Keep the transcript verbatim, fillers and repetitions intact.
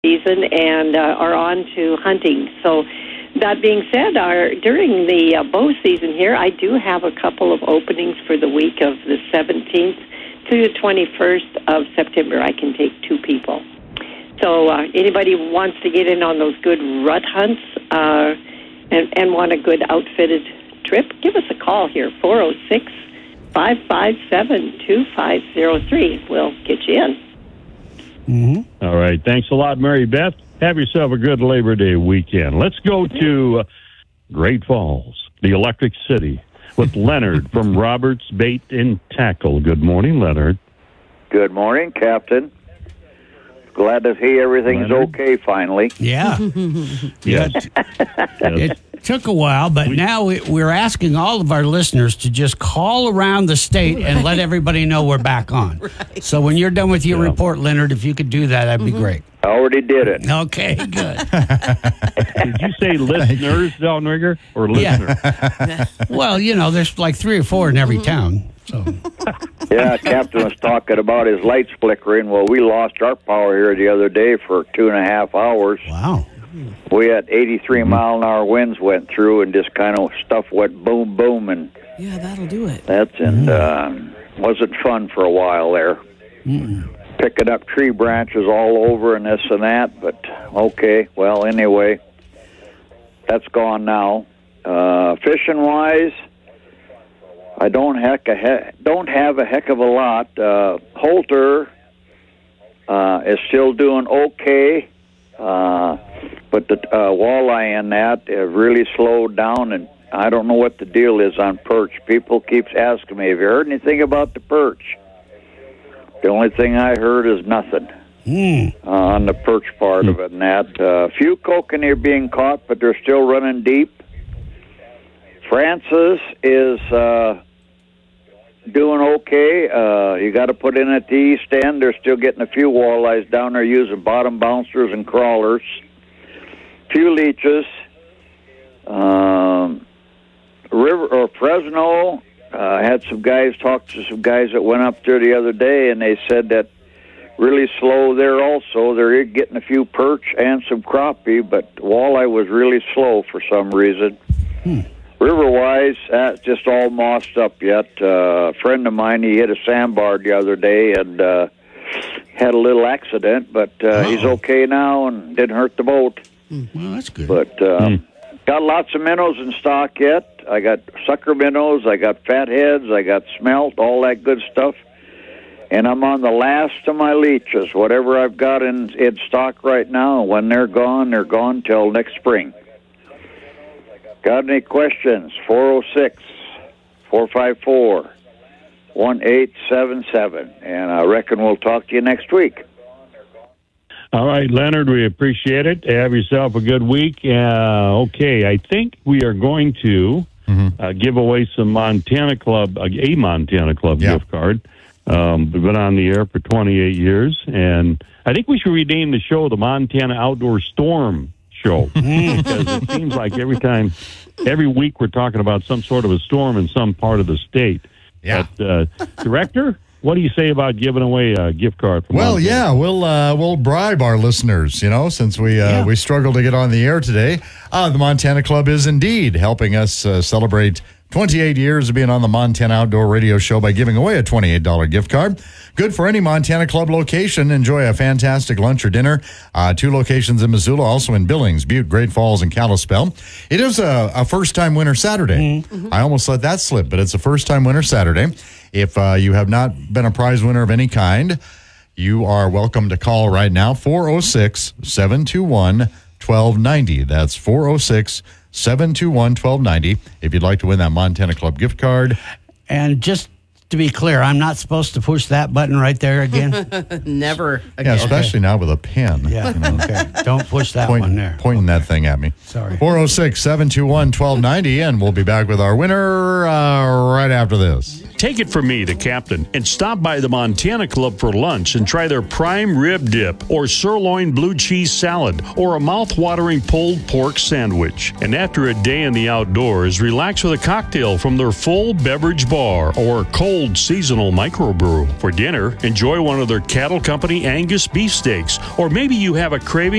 season and uh, are on to hunting. So that being said, our during the uh, bow season here, I do have a couple of openings for the week of the seventeenth to the twenty-first of September. I can take two people. So uh, anybody wants to get in on those good rut hunts uh, and, and want a good outfitted trip, give us a call here, four oh six, five five seven, two five oh three. We'll get you in. Mm-hmm. All right. Thanks a lot, Mary Beth. Have yourself a good Labor Day weekend. Let's go to uh, Great Falls, the Electric City, with Leonard from Roberts Bait and Tackle. Good morning, Leonard. Good morning, Captain. Glad to hear everything's Leonard. Okay finally. Yeah. Yes. It took a while, but now we, we're asking all of our listeners to just call around the state right. and let everybody know we're back on. Right. So when you're done with your yeah. report, Leonard, if you could do that, that'd mm-hmm. be great. I already did it. Okay, good. Did you say listeners, Downrigger, or listener? Yeah. Well, you know, there's like three or four in every mm-hmm. town. So. Yeah, Captain was talking about his lights flickering. Well, we lost our power here the other day for two and a half hours. Wow. We had eighty-three mm-hmm. mile an hour winds went through, and just kind of stuff went boom, boom, and yeah, that'll do it. That's and mm-hmm. uh, wasn't fun for a while there. Mm-hmm. Picking up tree branches all over and this and that, but okay. Well, anyway, that's gone now. Uh, fishing wise, I don't heck a he- don't have a heck of a lot. Uh, Holter uh, is still doing okay. Uh, but the uh, walleye in that have really slowed down, and I don't know what the deal is on perch. People keep asking me, have you heard anything about the perch? The only thing I heard is nothing mm. uh, on the perch part mm. of it and that. A uh, few kokanee are being caught, but they're still running deep. Francis is uh, doing okay. Uh, you got to put in at the east end. They're still getting a few walleyes down there using bottom bouncers and crawlers. Few leeches. Um, River or Fresno. I uh, had some guys talk to some guys that went up there the other day, and they said that really slow there also. They're getting a few perch and some crappie, but walleye was really slow for some reason. Hmm. River-wise, that's just all mossed up yet. Uh, a friend of mine, he hit a sandbar the other day and uh, had a little accident, but uh, he's okay now and didn't hurt the boat. Hmm. Well, that's good. But uh, hmm. got lots of minnows in stock yet. I got sucker minnows, I got fatheads, I got smelt, all that good stuff. And I'm on the last of my leeches. Whatever I've got in, in stock right now, when they're gone, they're gone till next spring. Got any questions? four oh six, four five four, one eight seven seven. And I reckon we'll talk to you next week. All right, Leonard, we appreciate it. Have yourself a good week. Uh, okay, I think we are going to mm-hmm. uh, give away some Montana Club, uh, a Montana Club yeah. gift card. Um, we've been on the air for twenty-eight years, and I think we should rename the show the Montana Outdoor Storm Show because it seems like every time, every week we're talking about some sort of a storm in some part of the state. Yeah. But, uh, Director? What do you say about giving away a gift card? From well, Montana? yeah, we'll uh, we'll bribe our listeners, you know, since we uh, yeah. we struggled to get on the air today. Uh, the Montana Club is indeed helping us uh, celebrate twenty-eight years of being on the Montana Outdoor Radio Show by giving away a twenty-eight dollars gift card. Good for any Montana Club location. Enjoy a fantastic lunch or dinner. Uh, two locations in Missoula, also in Billings, Butte, Great Falls, and Kalispell. It is a, a first-time winner Saturday. Mm-hmm. I almost let that slip, but it's a first-time winner Saturday. If uh, you have not been a prize winner of any kind, you are welcome to call right now, four oh six, seven two one, one two nine oh. That's four oh six, seven two one, one two nine oh if you'd like to win that Montana Club gift card. And just to be clear, I'm not supposed to push that button right there again? Never again. Yeah, especially okay. now with a pen. Yeah, you know. Okay. Don't push that Point, one there. Pointing okay. that thing at me. Sorry. four oh six, seven two one, one two nine oh, and we'll be back with our winner uh, right after this. Take it from me, the captain, and stop by the Montana Club for lunch and try their prime rib dip or sirloin blue cheese salad or a mouth-watering pulled pork sandwich. And after a day in the outdoors, relax with a cocktail from their full beverage bar or cold seasonal microbrew. For dinner, enjoy one of their Cattle Company Angus beefsteaks, or maybe you have a craving